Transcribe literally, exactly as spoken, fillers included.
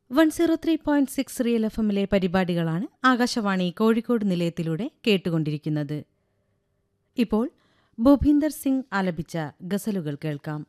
One zero three point six real F എമ്മിലെ പരിപാടികളാണ് ആകാശവാണി കോഴിക്കോട് നിലയത്തിലൂടെ കേട്ടുകൊണ്ടിരിക്കുന്നത്. ഇപ്പോൾ ഭൂപീന്ദർ സിംഗ് ആലപിച്ച ഗസലുകൾ കേൾക്കാം.